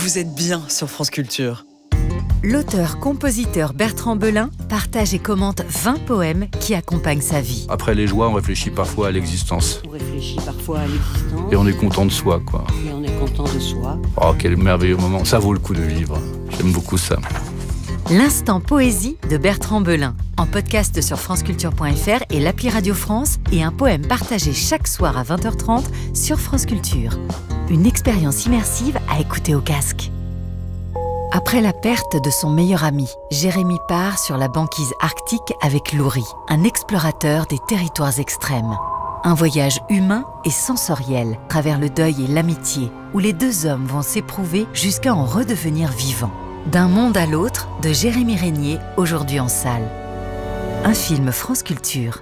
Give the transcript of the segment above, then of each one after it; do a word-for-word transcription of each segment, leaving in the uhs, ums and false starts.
Vous êtes bien sur France Culture. L'auteur-compositeur Bertrand Belin partage et commente vingt poèmes qui accompagnent sa vie. Après les joies, on réfléchit parfois à l'existence. On réfléchit parfois à l'existence. Et on est content de soi, quoi. Et on est content de soi. Oh, quel merveilleux moment. Ça vaut le coup de vivre. J'aime beaucoup ça. L'instant poésie de Bertrand Belin, en podcast sur franceculture point f r et l'appli Radio France, et un poème partagé chaque soir à vingt heures trente sur France Culture. Une expérience immersive à écouter au casque. Après la perte de son meilleur ami, Jérémy part sur la banquise arctique avec Louri, un explorateur des territoires extrêmes. Un voyage humain et sensoriel à travers le deuil et l'amitié, où les deux hommes vont s'éprouver jusqu'à en redevenir vivants. D'un monde à l'autre, de Jérémy Régnier, aujourd'hui en salle. Un film France Culture.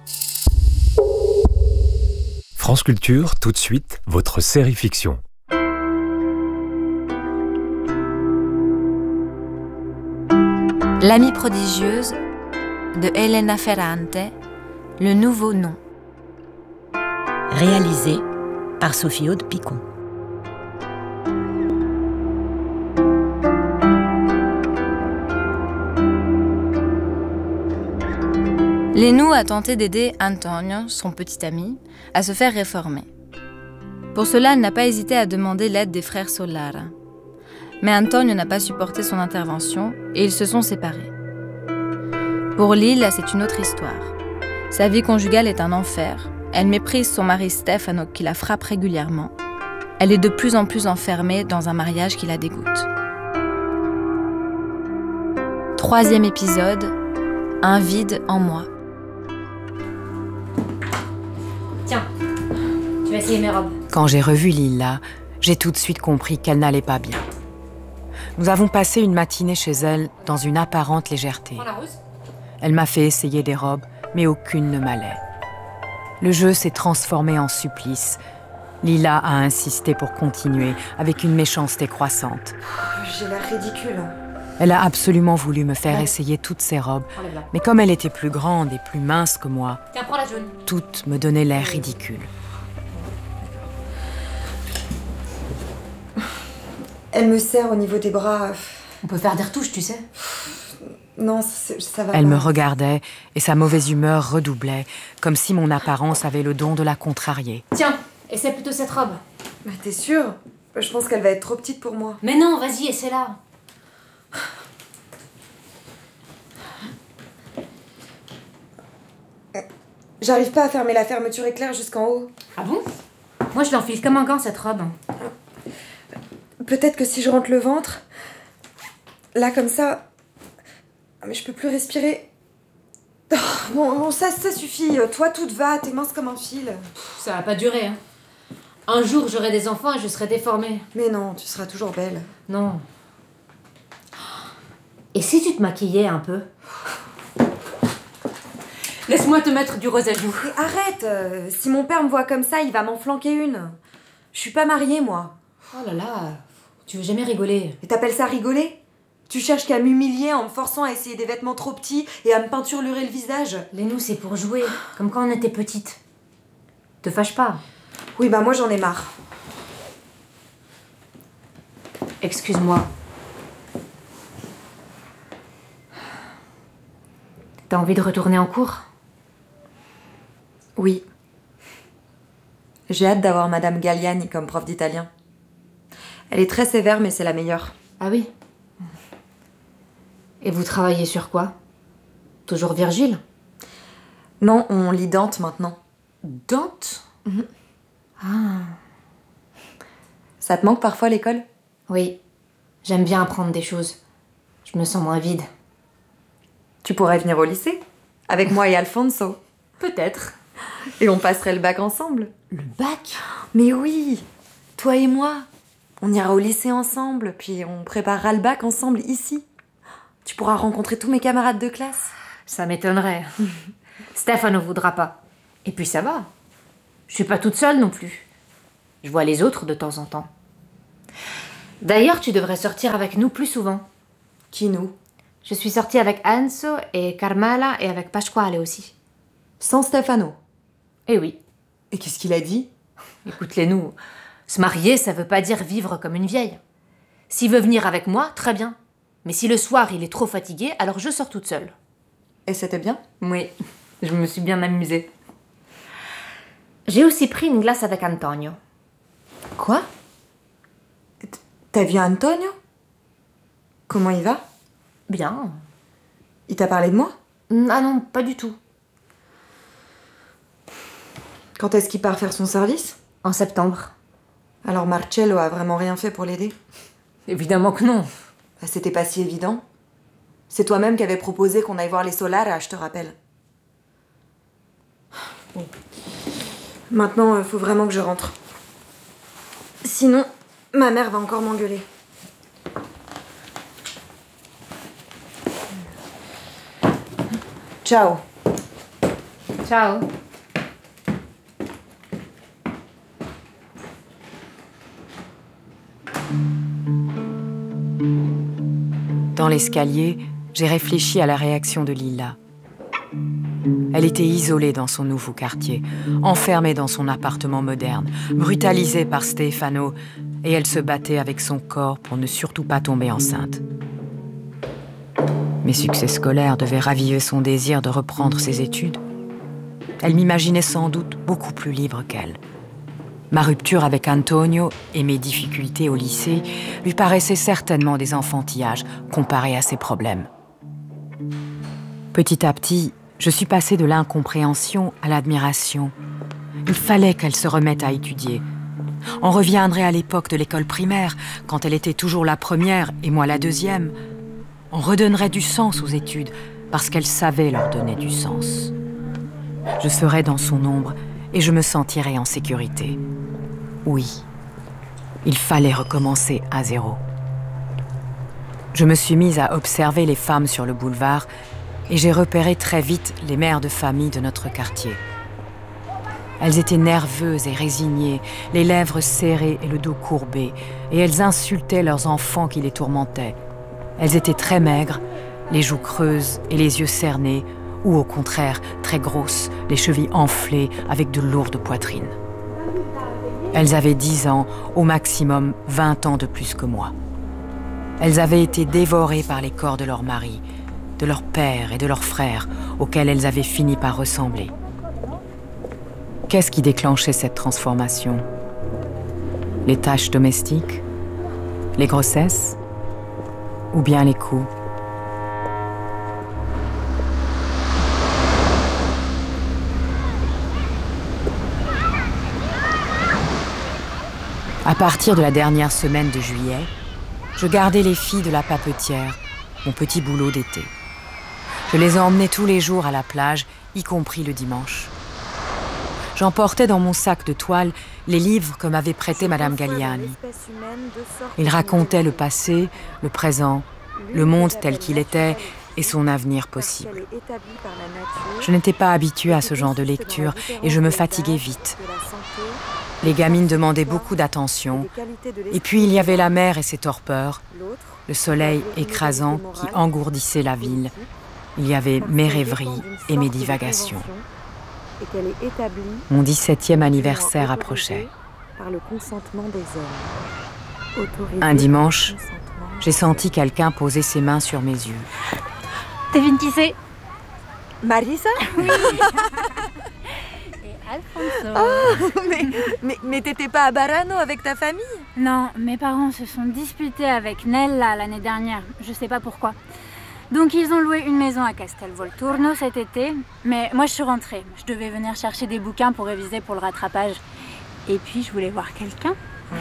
France Culture, tout de suite, votre série fiction. L'amie prodigieuse de Elena Ferrante, le nouveau nom. Réalisé par Sophie Aude Picon. Lénou a tenté d'aider Antonio, son petit ami, à se faire réformer. Pour cela, elle n'a pas hésité à demander l'aide des frères Solara. Mais Antonio n'a pas supporté son intervention et ils se sont séparés. Pour Lille, c'est une autre histoire. Sa vie conjugale est un enfer. Elle méprise son mari Stefano qui la frappe régulièrement. Elle est de plus en plus enfermée dans un mariage qui la dégoûte. Troisième épisode, un vide en moi. Tiens, tu vas essayer mes robes. Quand j'ai revu Lila, j'ai tout de suite compris qu'elle n'allait pas bien. Nous avons passé une matinée chez elle dans une apparente légèreté. Elle m'a fait essayer des robes, mais aucune ne m'allait. Le jeu s'est transformé en supplice. Lila a insisté pour continuer, avec une méchanceté croissante. J'ai l'air ridicule. Elle a absolument voulu me faire ouais. essayer toutes ses robes, mais comme elle était plus grande et plus mince que moi, Tiens, prends la jaune. Toutes me donnaient l'air ridicule. Elle me serre au niveau des bras. On peut faire des retouches, tu sais. Non, ça, ça va Elle pas. me regardait et sa mauvaise humeur redoublait, comme si mon apparence avait le don de la contrarier. Tiens, essaie plutôt cette robe. Bah, t'es sûre? Je pense qu'elle va être trop petite pour moi. Mais non, vas-y, essaie-la. J'arrive pas à fermer la fermeture éclair jusqu'en haut. Ah bon? Moi, je l'enfile comme un gant, cette robe. Peut-être que si je rentre le ventre... Là, comme ça... Mais je peux plus respirer. Oh, bon, bon, ça, ça suffit. Toi, tout te va, t'es mince comme un fil. Ça va pas durer, hein. Un jour, j'aurai des enfants et je serai déformée. Mais non, tu seras toujours belle. Non. Et si tu te maquillais un peu? Laisse-moi te mettre du rose à joues. Mais arrête euh, Si mon père me voit comme ça, il va m'en flanquer une. Je suis pas mariée, moi. Oh là là, tu veux jamais rigoler. Et t'appelles ça rigoler? Tu cherches qu'à m'humilier en me forçant à essayer des vêtements trop petits et à me peinturlurer le visage? Lénou, c'est pour jouer, comme quand on était petite. Te fâche pas. Oui, bah moi j'en ai marre. Excuse-moi. T'as envie de retourner en cours? Oui. J'ai hâte d'avoir Madame Galliani comme prof d'italien. Elle est très sévère, mais c'est la meilleure. Ah oui? Et vous travaillez sur quoi? Toujours Virgile? Non, on lit Dante maintenant. Dante? Mm-hmm. Ah. Ça te manque parfois l'école? Oui. J'aime bien apprendre des choses. Je me sens moins vide. Tu pourrais venir au lycée? Avec moi et Alfonso. Peut-être. Et on passerait le bac ensemble. Le bac? Mais oui! Toi et moi. On ira au lycée ensemble, puis on préparera le bac ensemble ici. Tu pourras rencontrer tous mes camarades de classe. Ça m'étonnerait. Stefano ne voudra pas. Et puis ça va. Je suis pas toute seule non plus. Je vois les autres de temps en temps. D'ailleurs, tu devrais sortir avec nous plus souvent. Qui nous? Je suis sortie avec Enzo et Carmela et avec Pasquale aussi. Sans Stefano? Eh oui. Et qu'est-ce qu'il a dit? Écoute-les nous. Se marier, ça veut pas dire vivre comme une vieille. S'il veut venir avec moi, très bien. Mais si le soir il est trop fatigué, alors je sors toute seule. Et c'était bien? Oui, je me suis bien amusée. J'ai aussi pris une glace avec Antonio. Quoi? T'as vu Antonio? Comment il va? Bien. Il t'a parlé de moi? Ah non, pas du tout. Quand est-ce qu'il part faire son service? En septembre. Alors Marcello a vraiment rien fait pour l'aider? Évidemment que non. Bah, c'était pas si évident. C'est toi-même qui avais proposé qu'on aille voir les Solara, je te rappelle. Bon. Maintenant, il faut vraiment que je rentre. Sinon, ma mère va encore m'engueuler. Ciao. Ciao. Dans l'escalier, j'ai réfléchi à la réaction de Lila. Elle était isolée dans son nouveau quartier, enfermée dans son appartement moderne, brutalisée par Stefano, et elle se battait avec son corps pour ne surtout pas tomber enceinte. Mes succès scolaires devaient raviver son désir de reprendre ses études. Elle m'imaginait sans doute beaucoup plus libre qu'elle. Ma rupture avec Antonio et mes difficultés au lycée lui paraissaient certainement des enfantillages comparés à ses problèmes. Petit à petit, je suis passée de l'incompréhension à l'admiration. Il fallait qu'elle se remette à étudier. On reviendrait à l'époque de l'école primaire, quand elle était toujours la première et moi la deuxième. On redonnerait du sens aux études, parce qu'elle savait leur donner du sens. Je serais dans son ombre et je me sentirais en sécurité. Oui, il fallait recommencer à zéro. Je me suis mise à observer les femmes sur le boulevard et j'ai repéré très vite les mères de famille de notre quartier. Elles étaient nerveuses et résignées, les lèvres serrées et le dos courbé, et elles insultaient leurs enfants qui les tourmentaient. Elles étaient très maigres, les joues creuses et les yeux cernés, ou au contraire, très grosses, les chevilles enflées avec de lourdes poitrines. Elles avaient dix ans, au maximum vingt ans de plus que moi. Elles avaient été dévorées par les corps de leurs maris, de leurs pères et de leurs frères, auxquels elles avaient fini par ressembler. Qu'est-ce qui déclenchait cette transformation? Les tâches domestiques? Les grossesses? Ou bien les coups? À partir de la dernière semaine de juillet, je gardais les filles de la papetière, mon petit boulot d'été. Je les emmenais tous les jours à la plage, y compris le dimanche. J'emportais dans mon sac de toile les livres que m'avait prêtés Madame Galliani. Ils racontaient le passé, le présent, le monde tel qu'il était et son avenir possible. Je n'étais pas habituée à ce genre de lecture et je me fatiguais vite. Les gamines demandaient beaucoup d'attention. Et puis il y avait la mer et ses torpeurs, le soleil écrasant qui engourdissait la ville. Il y avait mes rêveries et mes divagations. Mon dix-septième anniversaire approchait. Un dimanche, j'ai senti quelqu'un poser ses mains sur mes yeux. Devine qui c'est? Marisa? Oui. Et Alfonso. Oh, mais, mais, mais t'étais pas à Barano avec ta famille? Non, mes parents se sont disputés avec Nella l'année dernière. Je sais pas pourquoi. Donc ils ont loué une maison à Castelvolturno cet été. Mais moi je suis rentrée. Je devais venir chercher des bouquins pour réviser pour le rattrapage. Et puis je voulais voir quelqu'un.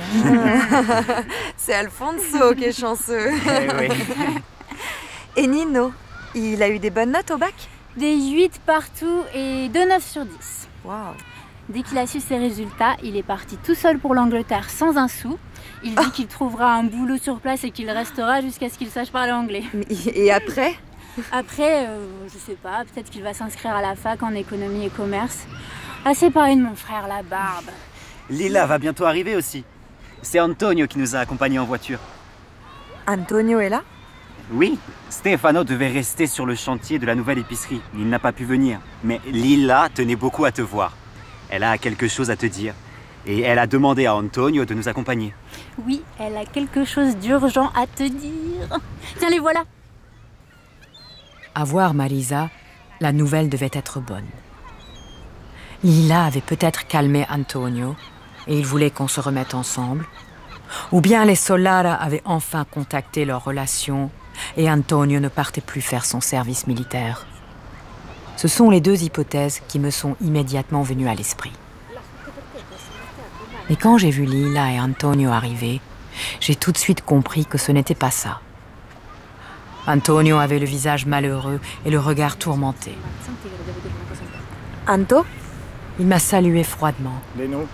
C'est Alfonso qui est chanceux. Eh oui. Et Nino, il a eu des bonnes notes au bac? Des huit partout et deux neuf sur dix. Wow. Dès qu'il a su ses résultats, il est parti tout seul pour l'Angleterre sans un sou. Il dit oh. qu'il trouvera un boulot sur place et qu'il restera jusqu'à ce qu'il sache parler anglais. Et après? Après, euh, je sais pas, peut-être qu'il va s'inscrire à la fac en économie et commerce. Assez pareil de mon frère, la barbe. Lila va bientôt arriver aussi. C'est Antonio qui nous a accompagnés en voiture. Antonio est là? Oui, Stefano devait rester sur le chantier de la nouvelle épicerie. Il n'a pas pu venir. Mais Lila tenait beaucoup à te voir. Elle a quelque chose à te dire. Et elle a demandé à Antonio de nous accompagner. Oui, elle a quelque chose d'urgent à te dire. Tiens, les voilà. À voir Marisa, la nouvelle devait être bonne. Lila avait peut-être calmé Antonio et il voulait qu'on se remette ensemble. Ou bien les Solara avaient enfin contacté leur relation et Antonio ne partait plus faire son service militaire. Ce sont les deux hypothèses qui me sont immédiatement venues à l'esprit. Mais quand j'ai vu Lila et Antonio arriver, j'ai tout de suite compris que ce n'était pas ça. Antonio avait le visage malheureux et le regard tourmenté. Anto? Il m'a salué froidement. Leno.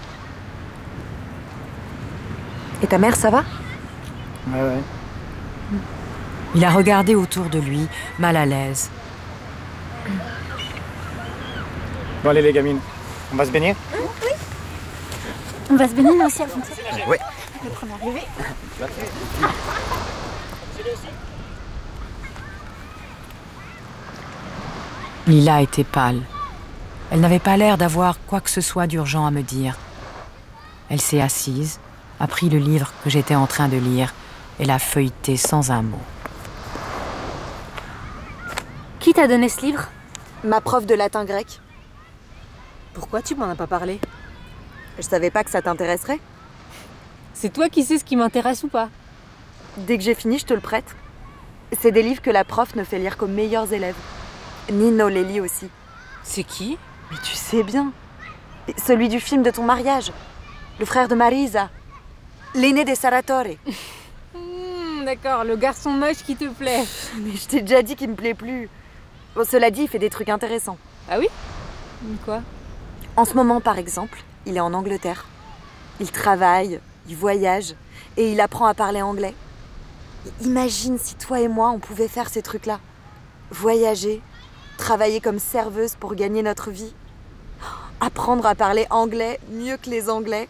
Et ta mère, ça va? Ouais, ouais. Il a regardé autour de lui, mal à l'aise. Bon allez les gamines, on va se baigner? Oui. On va se baigner, nous aussi, Alfonso. Oui. Le premier arrivé. Lila était pâle. Elle n'avait pas l'air d'avoir quoi que ce soit d'urgent à me dire. Elle s'est assise, a pris le livre que j'étais en train de lire et l'a feuilleté sans un mot. Qui t'a donné ce livre? Ma prof de latin grec. Pourquoi tu m'en as pas parlé? Je savais pas que ça t'intéresserait. C'est toi qui sais ce qui m'intéresse ou pas. Dès que j'ai fini, je te le prête. C'est des livres que la prof ne fait lire qu'aux meilleurs élèves. Nino les lit aussi. C'est qui? Mais tu sais bien. Celui du film de ton mariage. Le frère de Marisa. L'aîné des Sarratore. Mmh, D'accord, le garçon moche qui te plaît. Mais je t'ai déjà dit qu'il me plaît plus. Bon, cela dit, il fait des trucs intéressants. Ah oui? Quoi? En ce moment, par exemple, il est en Angleterre. Il travaille, il voyage et il apprend à parler anglais. Imagine si toi et moi, on pouvait faire ces trucs-là. Voyager, travailler comme serveuse pour gagner notre vie. Apprendre à parler anglais mieux que les Anglais.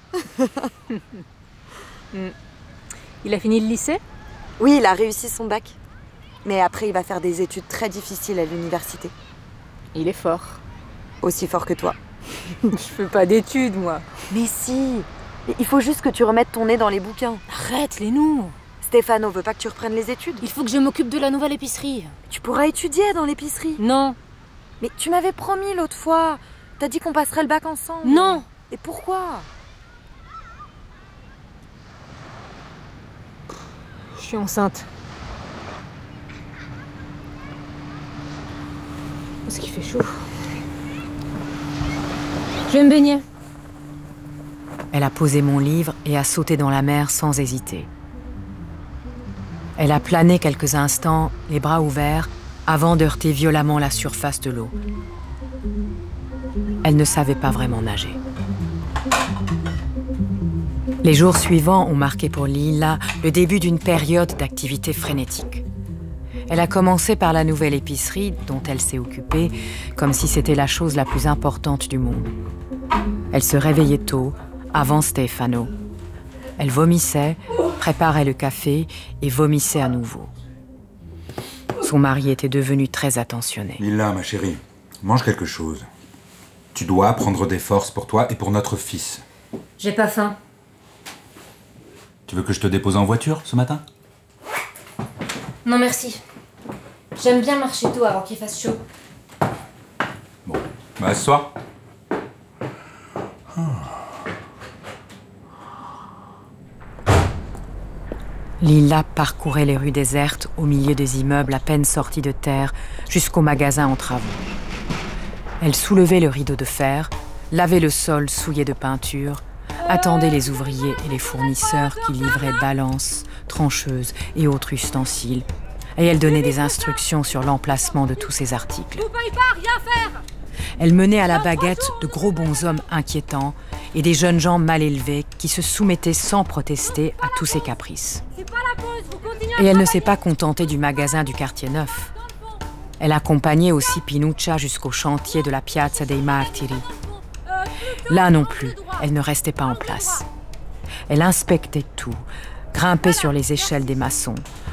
Il a fini le lycée? Oui, il a réussi son bac. Mais après, il va faire des études très difficiles à l'université. Il est fort. Aussi fort que toi. Je fais pas d'études, moi. Mais si. Il faut juste que tu remettes ton nez dans les bouquins. Arrête, les nous. Stéphano veut pas que tu reprennes les études. Il faut que je m'occupe de la nouvelle épicerie. Tu pourras étudier dans l'épicerie. Non. Mais tu m'avais promis l'autre fois. T'as dit qu'on passerait le bac ensemble. Non. Et pourquoi? Je suis enceinte. Parce qu'il fait chaud. Je vais me baigner. Elle a posé mon livre et a sauté dans la mer sans hésiter. Elle a plané quelques instants, les bras ouverts, avant d'heurter violemment la surface de l'eau. Elle ne savait pas vraiment nager. Les jours suivants ont marqué pour Lila le début d'une période d'activité frénétique. Elle a commencé par la nouvelle épicerie dont elle s'est occupée, comme si c'était la chose la plus importante du monde. Elle se réveillait tôt, avant Stefano. Elle vomissait, préparait le café et vomissait à nouveau. Son mari était devenu très attentionné. Lila, ma chérie, mange quelque chose. Tu dois prendre des forces pour toi et pour notre fils. J'ai pas faim. Tu veux que je te dépose en voiture ce matin? Non, merci. J'aime bien marcher tôt avant qu'il fasse chaud. Bon, bah, ce soir. Lila parcourait les rues désertes au milieu des immeubles à peine sortis de terre jusqu'au magasin en travaux. Elle soulevait le rideau de fer, lavait le sol souillé de peinture, attendait les ouvriers et les fournisseurs qui livraient balances, trancheuses et autres ustensiles, et elle donnait des instructions sur l'emplacement de tous ces articles. Elle menait à la baguette de gros bonshommes inquiétants et des jeunes gens mal élevés qui se soumettaient sans protester à tous ses caprices. Et elle ne s'est pas contentée du magasin du quartier neuf. Elle accompagnait aussi Pinuccia jusqu'au chantier de la Piazza dei Martiri. Là non plus, elle ne restait pas en place. Elle inspectait tout, grimpait sur les échelles des maçons,